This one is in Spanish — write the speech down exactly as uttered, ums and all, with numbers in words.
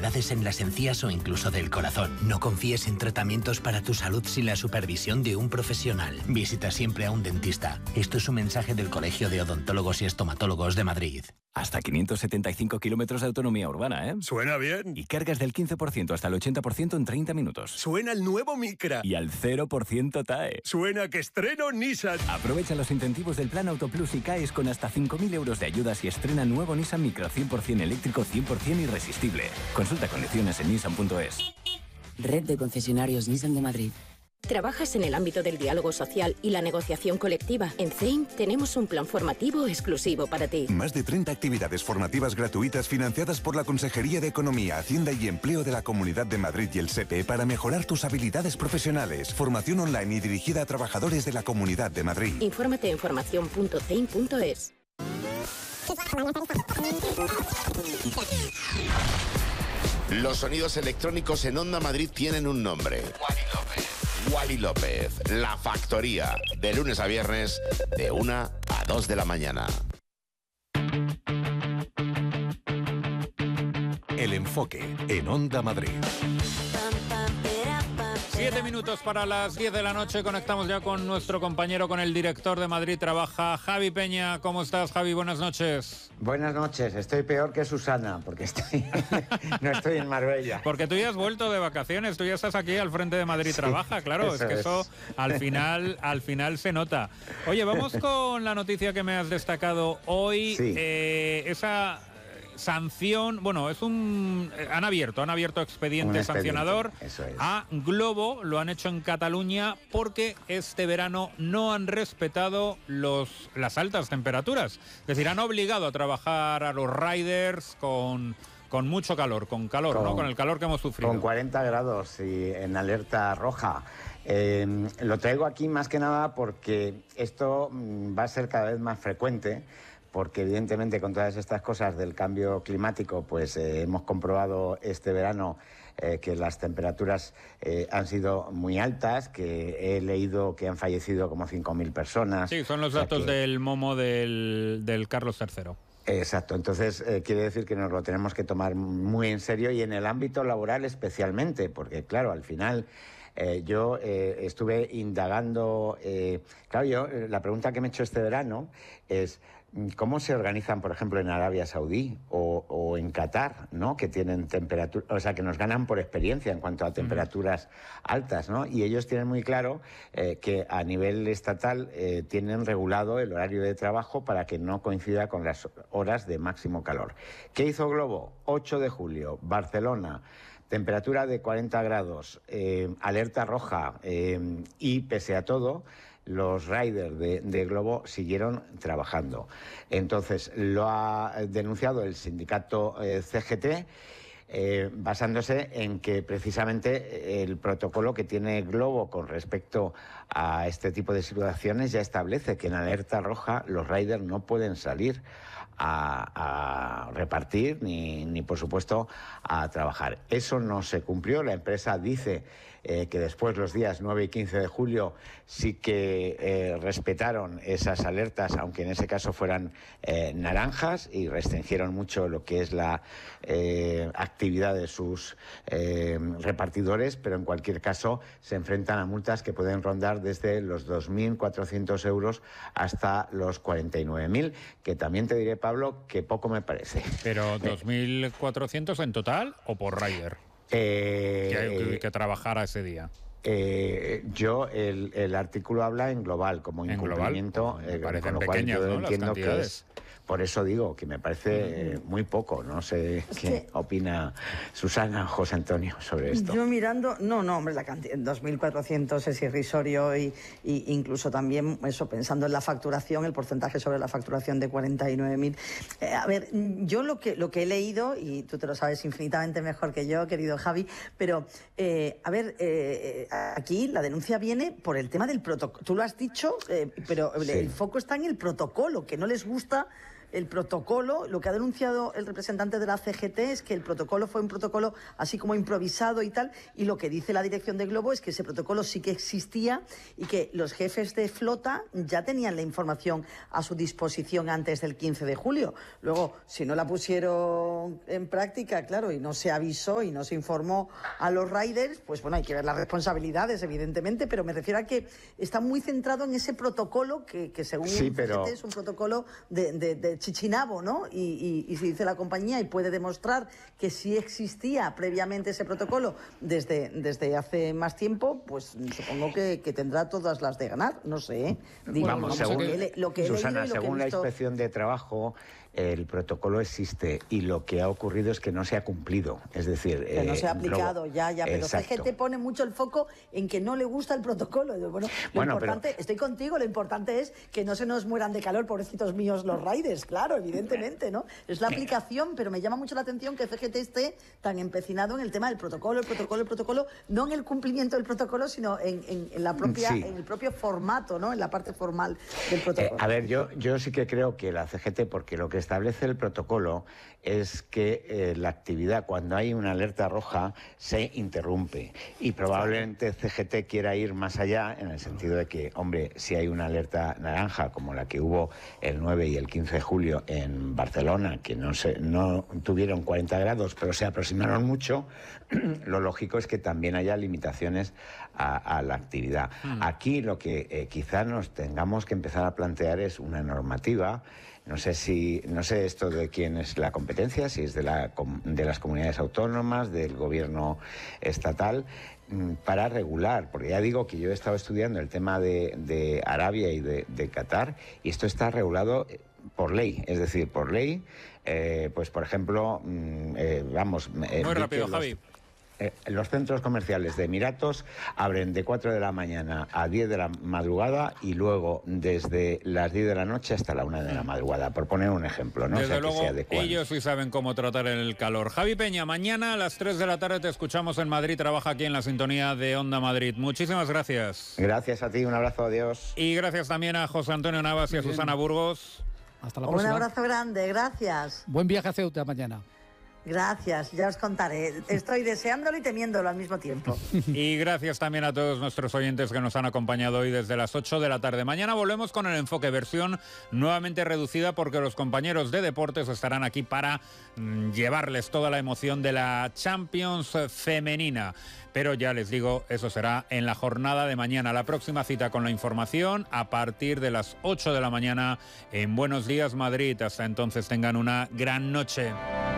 enfermedades en las encías o incluso del corazón. No confíes en tratamientos para tu salud sin la supervisión de un profesional. Visita siempre a un dentista. Esto es un mensaje del Colegio de Odontólogos y Estomatólogos de Madrid. Hasta quinientos setenta y cinco kilómetros de autonomía urbana, ¿eh? Suena bien. Y cargas del quince por ciento hasta el ochenta por ciento en treinta minutos. Suena el nuevo Micra. Y al cero por ciento T A E. Suena que estreno Nissan. Aprovecha los incentivos del Plan Auto Plus y caes con hasta cinco mil euros de ayudas y estrena nuevo Nissan Micra cien por ciento eléctrico, cien por ciento irresistible. Consulta condiciones en nissan punto es. Red de concesionarios Nissan de Madrid. ¿Trabajas en el ámbito del diálogo social y la negociación colectiva? En C E I M tenemos un plan formativo exclusivo para ti. Más de treinta actividades formativas gratuitas financiadas por la Consejería de Economía, Hacienda y Empleo de la Comunidad de Madrid y el S E P E para mejorar tus habilidades profesionales. Formación online y dirigida a trabajadores de la Comunidad de Madrid. Infórmate en formación punto c e i m punto es. Los sonidos electrónicos en Onda Madrid tienen un nombre. Wally López. Wally López, La Factoría, de lunes a viernes, de una a dos de la mañana. El enfoque en Onda Madrid. Siete minutos para las diez de la noche. Conectamos ya con nuestro compañero, con el director de Madrid Trabaja, Javi Peña. ¿Cómo estás, Javi? Buenas noches. Buenas noches. Estoy peor que Susana, porque estoy no estoy en Marbella. Porque tú ya has vuelto de vacaciones, tú ya estás aquí al frente de Madrid Trabaja, claro. Es que eso es. al final al final se nota. Oye, vamos con la noticia que me has destacado hoy. Sí. Eh, esa... sanción, bueno, es un han abierto, han abierto expediente, expediente sancionador eso es. a Globo, lo han hecho en Cataluña porque este verano no han respetado los las altas temperaturas. Es decir, han obligado a trabajar a los riders con con mucho calor, con calor, con, ¿no? Con el calor que hemos sufrido. Con cuarenta grados y en alerta roja. Eh, lo traigo aquí más que nada porque esto va a ser cada vez más frecuente, porque evidentemente con todas estas cosas del cambio climático, pues eh, hemos comprobado este verano eh, que las temperaturas eh, han sido muy altas, que he leído que han fallecido como cinco mil personas. Sí, son los o sea datos que... del Momo del, del Carlos tercero. Exacto, entonces eh, quiere decir que nos lo tenemos que tomar muy en serio y en el ámbito laboral especialmente, porque claro, al final... Eh, yo eh, estuve indagando, eh, claro, yo eh, la pregunta que me he hecho este verano es cómo se organizan, por ejemplo, en Arabia Saudí o, o en Qatar, ¿no? Que tienen temperatura, o sea, que nos ganan por experiencia en cuanto a temperaturas mm. altas, ¿no? Y ellos tienen muy claro eh, que a nivel estatal eh, tienen regulado el horario de trabajo para que no coincida con las horas de máximo calor. ¿Qué hizo Globo? ocho de julio, Barcelona. Temperatura de cuarenta grados, eh, alerta roja eh, y pese a todo, los riders de, de Globo siguieron trabajando. Entonces, lo ha denunciado el sindicato eh, C G T, eh, basándose en que precisamente el protocolo que tiene Globo con respecto a este tipo de situaciones ya establece que en alerta roja los riders no pueden salir A, a repartir ni, ni, por supuesto, a trabajar. Eso no se cumplió. La empresa dice eh, que después, los días nueve y quince de julio, sí que eh, respetaron esas alertas, aunque en ese caso fueran eh, naranjas, y restringieron mucho lo que es la eh, actividad de sus eh, repartidores, pero en cualquier caso se enfrentan a multas que pueden rondar desde los dos mil cuatrocientos euros hasta los cuarenta y nueve mil, que también te diré, Pablo, que poco me parece. ¿Pero dos mil cuatrocientos en total o por rider? Eh, que hay que, que trabajara ese día. Eh, yo, el, el artículo habla en global, como incumplimiento. En global, pues, me eh, parecen con lo pequeñas, cual yo ¿no? entiendo Las que es. Por eso digo que me parece eh, muy poco. No sé es qué que... opina Susana o José Antonio sobre esto. Yo mirando, no, no, hombre, la cantidad, dos mil cuatrocientos es irrisorio y, y incluso también eso, pensando en la facturación, el porcentaje sobre la facturación de cuarenta y nueve mil. Eh, a ver, yo lo que, lo que he leído, y tú te lo sabes infinitamente mejor que yo, querido Javi, pero, eh, a ver, eh, aquí la denuncia viene por el tema del protocolo. Tú lo has dicho, eh, pero sí. El foco está en el protocolo, que no les gusta el protocolo, lo que ha denunciado el representante de la C G T es que el protocolo fue un protocolo así como improvisado y tal, y lo que dice la dirección de Globo es que ese protocolo sí que existía y que los jefes de flota ya tenían la información a su disposición antes del quince de julio. Luego, si no la pusieron en práctica, claro, y no se avisó y no se informó a los riders, pues bueno, hay que ver las responsabilidades, evidentemente, pero me refiero a que está muy centrado en ese protocolo que, que según sí, el pero... C G T es un protocolo de, de, de chichinabo, ¿no? Y, y, y si dice la compañía y puede demostrar que sí existía previamente ese protocolo desde, desde hace más tiempo, pues supongo que, que tendrá todas las de ganar, no sé, ¿eh? Digo, Vamos, según, lo que, lo que Susana, he leído y lo según que he visto... la Inspección de Trabajo, el protocolo existe y lo que ha ocurrido es que no se ha cumplido. Es decir, que no eh, se ha aplicado, luego, ya, ya, pero exacto. C G T pone mucho el foco en que no le gusta el protocolo. Bueno, lo bueno, importante, pero... estoy contigo, lo importante es que no se nos mueran de calor, pobrecitos míos, los riders, claro, evidentemente, ¿no? Es la aplicación, pero me llama mucho la atención que C G T esté tan empecinado en el tema del protocolo, el protocolo, el protocolo, no en el cumplimiento del protocolo, sino en, en, en la propia, sí. en el propio formato, ¿no? En la parte formal del protocolo. Eh, a ver, yo, yo sí que creo que la C G T, porque lo que establece el protocolo es que eh, la actividad, cuando hay una alerta roja, se interrumpe. Y probablemente C G T quiera ir más allá, en el sentido de que, hombre, si hay una alerta naranja, como la que hubo el nueve y el quince de julio en Barcelona, que no, se, no tuvieron cuarenta grados, pero se aproximaron mucho, lo lógico es que también haya limitaciones a, a la actividad. Mm. Aquí lo que eh, quizá nos tengamos que empezar a plantear es una normativa. No sé si, no sé esto de quién es la competencia, si es de, la, de las comunidades autónomas, del gobierno estatal, para regular, porque ya digo que yo he estado estudiando el tema de, de Arabia y de, de Qatar, y esto está regulado por ley, es decir, por ley, eh, pues por ejemplo, eh, vamos... Eh, Muy rápido, los, Javi. Eh, los centros comerciales de Emiratos abren de cuatro de la mañana a diez de la madrugada y luego desde las diez de la noche hasta la una de la madrugada, por poner un ejemplo, ¿no? Desde o sea, luego, que se adecúan. ellos sí saben cómo tratar el calor. Javi Peña, mañana a las tres de la tarde te escuchamos en Madrid, trabaja aquí en la sintonía de Onda Madrid. Muchísimas gracias. Gracias a ti, un abrazo, adiós. Y gracias también a José Antonio Navas y a Susana Burgos. Hasta la Un próxima. abrazo grande, gracias. Buen viaje a Ceuta mañana. Gracias, ya os contaré. Estoy deseándolo y temiéndolo al mismo tiempo. Y gracias también a todos nuestros oyentes que nos han acompañado hoy desde las ocho de la tarde. Mañana volvemos con el enfoque, versión nuevamente reducida porque los compañeros de deportes estarán aquí para mmm, llevarles toda la emoción de la Champions femenina. Pero ya les digo, eso será en la jornada de mañana. La próxima cita con la información a partir de las ocho de la mañana en Buenos Días Madrid. Hasta entonces tengan una gran noche.